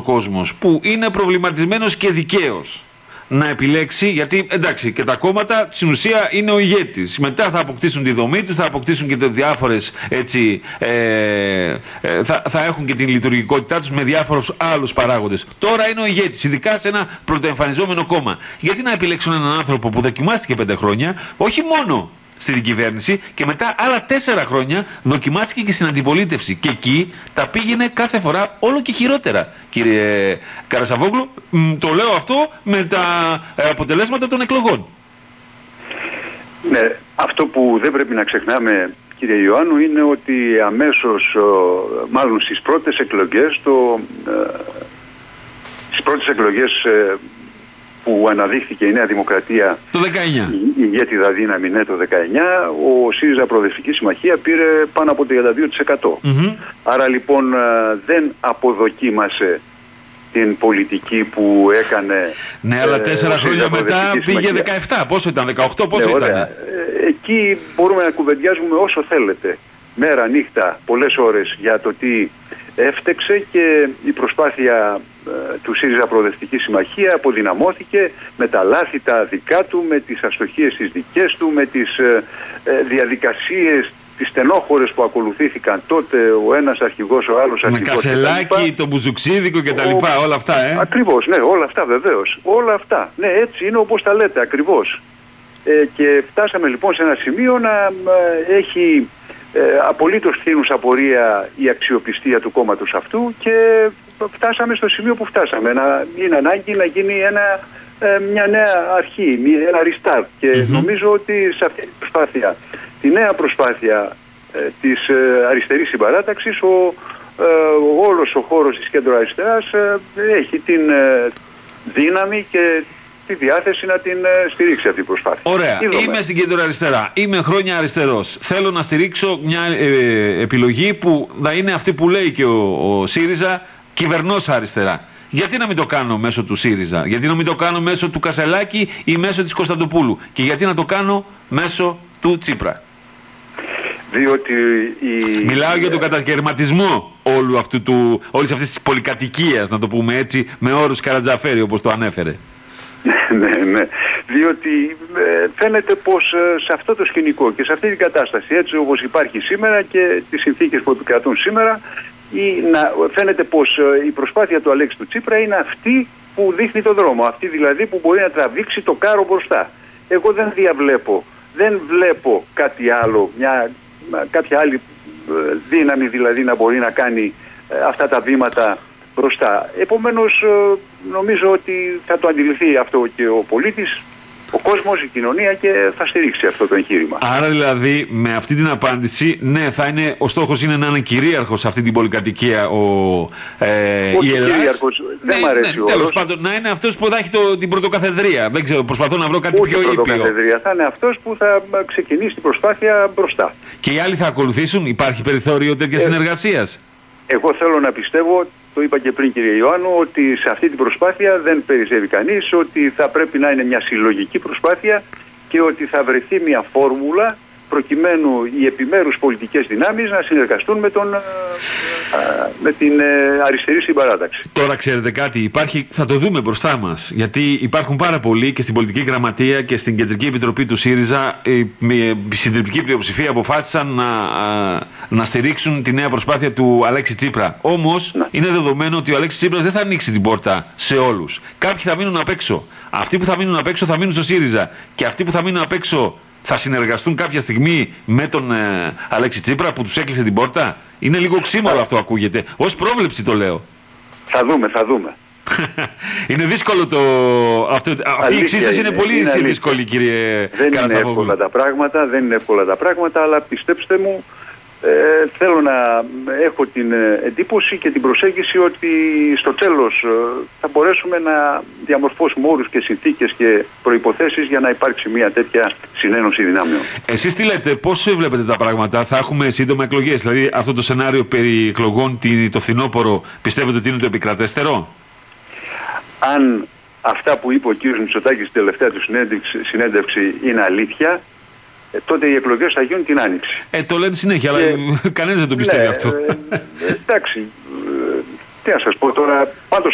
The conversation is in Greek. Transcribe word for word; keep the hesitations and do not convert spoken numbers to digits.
κόσμος που είναι προβληματισμένος και δικαίως να επιλέξει, γιατί εντάξει και τα κόμματα στην ουσία είναι ο ηγέτης. Μετά θα αποκτήσουν τη δομή τους, θα αποκτήσουν και διάφορες έτσι, ε, ε, θα, θα έχουν και την λειτουργικότητά τους με διάφορους άλλους παράγοντες. Τώρα είναι ο ηγέτης, ειδικά σε ένα πρωτοεμφανιζόμενο κόμμα. Γιατί να επιλέξουν έναν άνθρωπο που δοκιμάστηκε πέντε χρόνια, όχι μόνο στην κυβέρνηση και μετά άλλα τέσσερα χρόνια δοκιμάστηκε και στην αντιπολίτευση. Και εκεί τα πήγαινε κάθε φορά όλο και χειρότερα. Κύριε Καρασαβόγλου, το λέω αυτό με τα αποτελέσματα των εκλογών. Ναι, αυτό που δεν πρέπει να ξεχνάμε, κύριε Ιωάννου, είναι ότι αμέσως, μάλλον στις πρώτες εκλογές, το, στις πρώτες εκλογές που αναδείχθηκε η Νέα Δημοκρατία το δεκαεννιά. Η ηγέτιδα δύναμη, ναι, το δεκαεννιά, ο ΣΥΡΙΖΑ Προοδευτική Συμμαχία πήρε πάνω από το τριάντα δύο τοις εκατό. Mm-hmm. Άρα λοιπόν δεν αποδοκίμασε την πολιτική που έκανε. Ναι, αλλά τέσσερα ε, χρόνια μετά πήγε δεκαεπτά. Πόσο ήταν, δεκαοκτώ, πόσο ναι, ήταν. Ε, εκεί μπορούμε να κουβεντιάζουμε όσο θέλετε. Μέρα, νύχτα, πολλές ώρες για το τι έφτεξε, και η προσπάθεια ε, του ΣΥΡΙΖΑ Προοδευτική Συμμαχία αποδυναμώθηκε με τα λάθη τα δικά του, με τις αστοχίες τις δικές του, με τις ε, ε, διαδικασίες, τις στενόχωρες που ακολουθήθηκαν τότε, ο ένας αρχηγός, ο άλλος αρχηγός. Με Κασελάκη, το Μπουζουξίδικο και τα λοιπά, όλα αυτά, ε. Ακριβώς, ναι, όλα αυτά βεβαίως. Όλα αυτά. Ναι, έτσι είναι όπως τα λέτε, ακριβώς. Ε, και φτάσαμε λοιπόν σε ένα σημείο να ε, έχει ε, απολύτως φθήνουσα πορεία η αξιοπιστία του κόμματος αυτού, και φτάσαμε στο σημείο που φτάσαμε. Να, είναι ανάγκη να γίνει ένα, ε, μια νέα αρχή, ένα restart. Και mm-hmm. νομίζω ότι σε αυτή την προσπάθεια, τη νέα προσπάθεια ε, της ε, αριστερής συμπαράταξης, ο, ε, όλος ο χώρος της κέντρο αριστεράς ε, έχει την ε, δύναμη και τη διάθεση να την ε, στηρίξει αυτή την προσπάθεια. Ωραία. Είμαι στην κέντρο αριστερά. Είμαι χρόνια αριστερός. Θέλω να στηρίξω μια ε, επιλογή που θα είναι αυτή που λέει και ο, ο ΣΥΡΙΖΑ, κυβερνώσα αριστερά. Γιατί να μην το κάνω μέσω του ΣΥΡΙΖΑ, γιατί να μην το κάνω μέσω του Κασελάκη ή μέσω της Κωνσταντοπούλου, και γιατί να το κάνω μέσω του Τσίπρα. Διότι η... Μιλάω για τον κατακαιρματισμό όλου αυτού του, όλης αυτής της πολυκατοικίας, να το πούμε έτσι, με όρους Καρατζαφέρη, όπως το ανέφερε. Ναι, ναι. Διότι ε, φαίνεται πως ε, σε αυτό το σκηνικό και σε αυτή την κατάσταση, έτσι όπως υπάρχει σήμερα και τις συνθήκες που επικρατούν σήμερα, ή να, φαίνεται πως ε, η προσπάθεια του Αλέξη του Τσίπρα είναι αυτή που δείχνει το δρόμο. Αυτή δηλαδή που μπορεί να τραβήξει το κάρο μπροστά. Εγώ δεν διαβλέπω, δεν βλέπω κάτι άλλο, μια, κάποια άλλη ε, δύναμη δηλαδή να μπορεί να κάνει ε, αυτά τα βήματα μπροστά. Επομένως νομίζω ότι θα το αντιληφθεί αυτό και ο πολίτης, ο κόσμος, η κοινωνία, και θα στηρίξει αυτό το εγχείρημα. Άρα δηλαδή με αυτή την απάντηση, ναι, θα είναι, ο στόχος είναι να είναι κυρίαρχος σε αυτή την πολυκατοικία ο, ε, Όχι η Ελλάδα. Κυρίαρχος, δεν ναι, μ' αρέσει ναι, ο τέλος πάντων, να είναι αυτός που θα έχει το, την πρωτοκαθεδρία. Δεν ξέρω, προσπαθώ να βρω κάτι Ούτε πιο ήπιο. Πρωτοκαθεδρία. Θα είναι αυτός που θα ξεκινήσει την προσπάθεια μπροστά. Και οι άλλοι θα ακολουθήσουν, υπάρχει περιθώριο τέτοιας ε, συνεργασίας? Εγώ θέλω να πιστεύω, το είπα και πριν κύριε Ιωάννου, ότι σε αυτή την προσπάθεια δεν περισσεύει κανείς, ότι θα πρέπει να είναι μια συλλογική προσπάθεια και ότι θα βρεθεί μια φόρμουλα προκειμένου οι επιμέρους πολιτικές δυνάμεις να συνεργαστούν με, τον, με την αριστερή συμπαράταξη. Τώρα ξέρετε κάτι, υπάρχει, θα το δούμε μπροστά μας, γιατί υπάρχουν πάρα πολλοί και στην πολιτική γραμματεία και στην κεντρική επιτροπή του ΣΥΡΙΖΑ με συντριπτική πλειοψηφία αποφάσισαν να, να στηρίξουν τη νέα προσπάθεια του Αλέξη Τσίπρα. Όμως να. είναι δεδομένο ότι ο Αλέξης Τσίπρας δεν θα ανοίξει την πόρτα σε όλους. Κάποιοι θα μείνουν απ' έξω. Αυτοί που θα μείνουν απ' έξω θα μείνουν στο ΣΥΡΙΖΑ. Και αυτοί που θα μείνουν απ' έξω θα συνεργαστούν κάποια στιγμή με τον ε, Αλέξη Τσίπρα που τους έκλεισε την πόρτα. Είναι λίγο ξύμορο αυτό, ακούγεται. Ως πρόβλεψη το λέω. Θα δούμε, θα δούμε. Είναι δύσκολο το... Αυτό, αυτή η εξίσωση είναι, είναι πολύ είναι δύσκολη, κύριε Δεν είναι εύκολα τα πράγματα, δεν είναι εύκολα τα πράγματα, αλλά πιστέψτε μου, Ε, θέλω να έχω την εντύπωση και την προσέγγιση ότι στο τέλος θα μπορέσουμε να διαμορφώσουμε όρους και συνθήκες και προϋποθέσεις για να υπάρξει μια τέτοια συνένωση δυνάμεων. Εσείς τι λέτε, πώς βλέπετε τα πράγματα? Θα έχουμε σύντομα εκλογές? Δηλαδή αυτό το σενάριο περί εκλογών το φθινόπωρο πιστεύετε ότι είναι το επικρατέστερο? Αν αυτά που είπε ο κύριος Μητσοτάκης στην τελευταία του συνέντευξη είναι αλήθεια, Ε, τότε οι εκλογές θα γίνουν την Άνοιξη. Ε, το λένε συνέχεια, και... αλλά κανένας δεν το πιστεύει ναι, αυτό. Ε, ε, εντάξει, ε, τι να σας πω τώρα, πάντως